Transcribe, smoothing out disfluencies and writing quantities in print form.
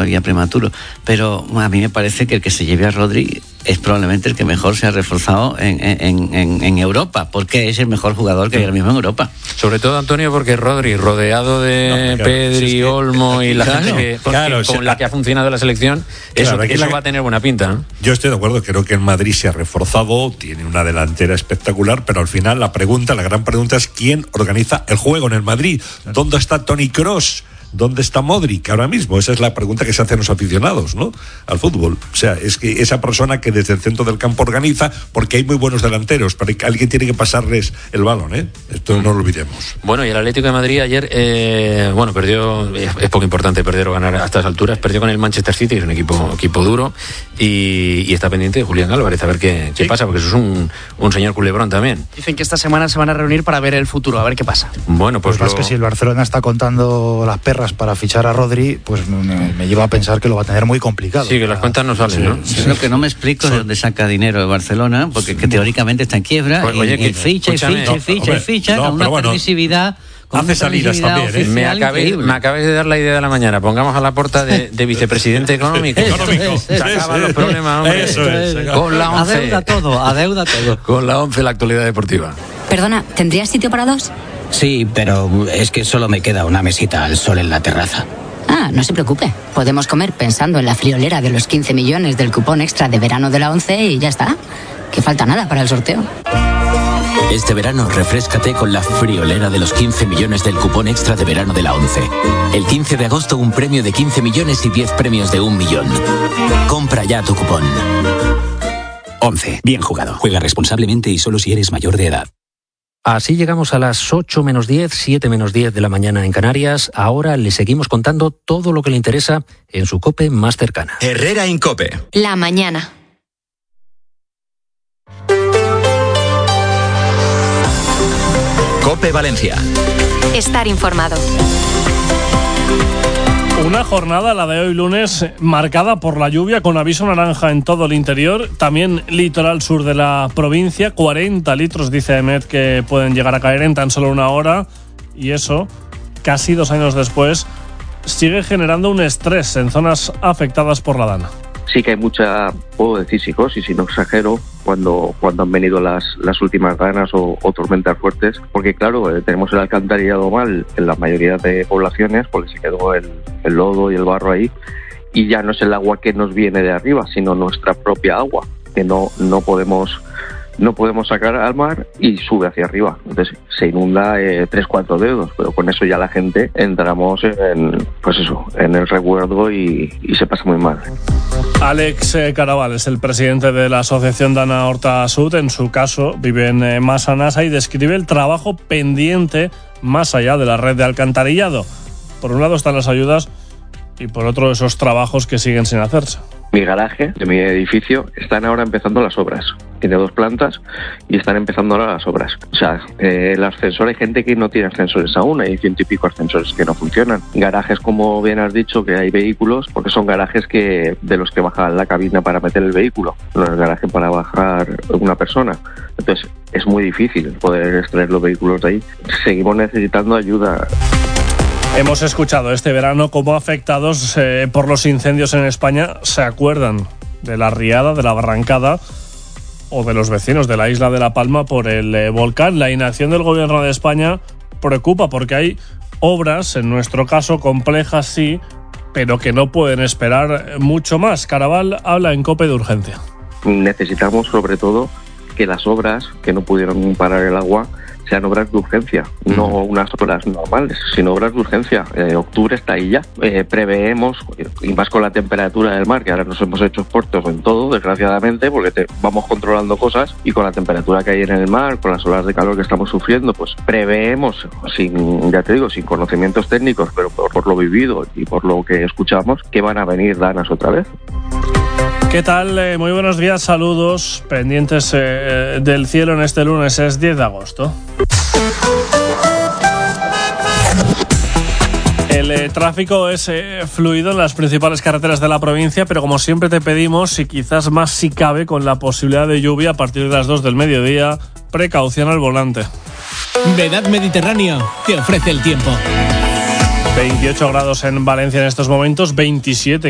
todavía prematuro, pero a mí me parece que el que se lleve a Rodri es probablemente el que mejor se ha reforzado en Europa, porque es el mejor jugador que hay ahora mismo en Europa. Sobre todo, Antonio, porque Rodri, rodeado de Pedri, Olmo y la gente con la que ha funcionado la selección, eso va a tener buena pinta, ¿no? Yo estoy de acuerdo, creo que el Madrid se ha reforzado, tiene una delantera espectacular, pero al final la gran pregunta es ¿quién organiza el juego en el Madrid? ¿Dónde está Toni Kroos? ¿Dónde está Modric ahora mismo? Esa es la pregunta que se hacen los aficionados, ¿no?, al fútbol. O sea, es que esa persona que desde el centro del campo organiza, porque hay muy buenos delanteros, pero alguien tiene que pasarles el balón, ¿eh? Esto no lo olvidemos. Bueno, y el Atlético de Madrid ayer, perdió, es poco importante perder o ganar a estas alturas, perdió con el Manchester City, que es un equipo duro, y está pendiente de Julián Álvarez, a ver qué pasa, porque eso es un señor culebrón también. Dicen que esta semana se van a reunir para ver el futuro, a ver qué pasa. Bueno, pues es que si el Barcelona está contando las perras para fichar a Rodri, pues me lleva a pensar que lo va a tener muy complicado. Sí, que las cuentas no salen, ¿no? Sí. Lo que no me explico es de dónde saca dinero el Barcelona, porque que teóricamente está en quiebra, y ficha, con una permisividad. Hace salidas también, Me acabáis de dar la idea de la mañana. Pongamos a Laporta de vicepresidente económico. Se acaban los problemas, hombre. Eso es. Con la 11. Adeuda todo. Con la 11, la actualidad deportiva. Perdona, ¿tendrías sitio para dos? Sí, pero es que solo me queda una mesita al sol en la terraza. No se preocupe. Podemos comer pensando en la friolera de los 15 millones del cupón extra de verano de la 11 y ya está. Que falta nada para el sorteo. Este verano refréscate con la friolera de los 15 millones del cupón extra de verano de la 11. El 15 de agosto un premio de 15 millones y 10 premios de 1 millón. Compra ya tu cupón. 11. Bien jugado. Juega responsablemente y solo si eres mayor de edad. Así llegamos a las 8 menos 10, 7 menos 10 de la mañana en Canarias. Ahora le seguimos contando todo lo que le interesa en su COPE más cercana. Herrera Incope. La mañana. COPE Valencia. Estar informado. Una jornada, la de hoy lunes, marcada por la lluvia, con aviso naranja en todo el interior, también litoral sur de la provincia. 40 litros, dice EMET, que pueden llegar a caer en tan solo una hora, y eso, casi 2 años después, sigue generando un estrés en zonas afectadas por la Dana. Sí que hay mucha, puedo decir psicosis, si no exagero, cuando han venido las últimas danas o tormentas fuertes, porque claro, tenemos el alcantarillado mal en la mayoría de poblaciones, porque se quedó el lodo y el barro ahí, y ya no es el agua que nos viene de arriba, sino nuestra propia agua, que no podemos sacar al mar y sube hacia arriba. Entonces se inunda 3-4 dedos, pero con eso ya la gente entramos en el recuerdo y se pasa muy mal. Alex Caraval es el presidente de la Asociación Dana Horta Sud. En su caso vive en Massanassa y describe el trabajo pendiente más allá de la red de alcantarillado. Por un lado están las ayudas y por otro esos trabajos que siguen sin hacerse. Mi garaje de mi edificio están ahora empezando las obras. Tiene 2 plantas y están empezando ahora las obras. O sea, el ascensor, hay gente que no tiene ascensores aún, hay 100 y pico ascensores que no funcionan. Garajes, como bien has dicho, que hay vehículos, porque son garajes de los que bajan la cabina para meter el vehículo, no es garaje para bajar una persona. Entonces, es muy difícil poder extraer los vehículos de ahí. Seguimos necesitando ayuda. Hemos escuchado este verano cómo afectados por los incendios en España se acuerdan de la riada, de la barrancada o de los vecinos de la isla de La Palma por el volcán. La inacción del gobierno de España preocupa porque hay obras, en nuestro caso complejas sí, pero que no pueden esperar mucho más. Caraval habla en COPE de urgencia. Necesitamos sobre todo que las obras que no pudieron parar el agua sean obras de urgencia, no unas obras normales, sino obras de urgencia. Octubre está ahí ya. Preveemos, y más con la temperatura del mar, que ahora nos hemos hecho expertos en todo, desgraciadamente, porque vamos controlando cosas, y con la temperatura que hay en el mar, con las olas de calor que estamos sufriendo, pues preveemos, sin conocimientos técnicos, pero por lo vivido y por lo que escuchamos, que van a venir danas otra vez. ¿Qué tal? Muy buenos días, saludos, pendientes del cielo en este lunes, es 10 de agosto. El tráfico es fluido en las principales carreteras de la provincia, pero como siempre te pedimos, y quizás más si cabe, con la posibilidad de lluvia a partir de las 2 del mediodía, precaución al volante. Vedad Mediterráneo te ofrece el tiempo. 28 grados en Valencia en estos momentos, 27